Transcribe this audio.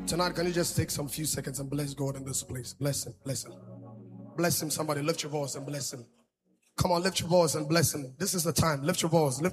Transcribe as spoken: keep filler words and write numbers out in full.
Tonight, can you just take some few seconds and bless God in this place? Bless him, bless him. Bless him. Somebody lift your voice and bless him. Come on, lift your voice and bless him. This is the time. Lift your voice. Lift